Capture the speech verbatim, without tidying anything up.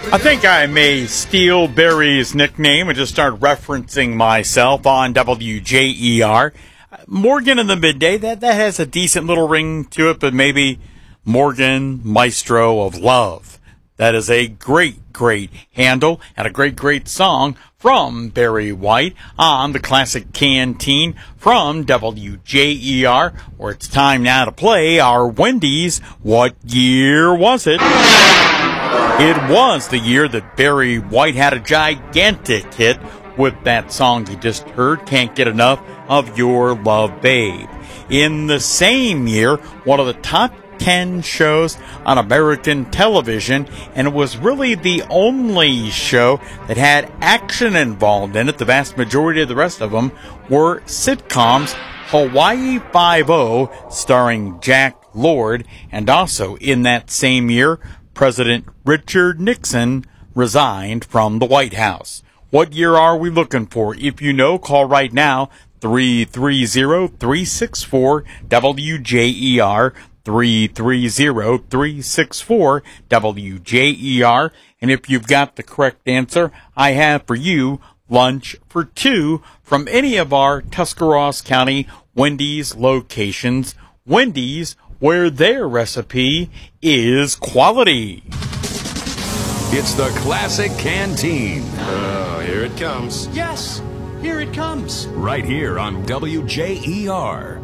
I think I may steal Barry's nickname and just start referencing myself on W J E R. Morgan in the midday, that, that has a decent little ring to it, but maybe Morgan, Maestro of Love. That is a great, great handle and a great, great song from Barry White on the Classic Canteen from W J E R, where it's time now to play our Wendy's What Year Was It? It was the year that Barry White had a gigantic hit with that song you just heard, Can't Get Enough of Your Love, Babe. In the same year, one of the top ten shows on American television, and it was really the only show that had action involved in it. The vast majority of the rest of them were sitcoms. Hawaii Five-O, starring Jack Lord, and also in that same year, President Richard Nixon resigned from the White House. What year are we looking for? If you know, call right now, three three zero, three six four, W J E R, three three zero, three six four, W J E R. And if you've got the correct answer, I have for you lunch for two from any of our Tuscarawas County Wendy's locations. Wendy's, where their recipe is quality. It's the Classic Canteen. Oh, here it comes. Yes, here it comes. Right here on W J E R.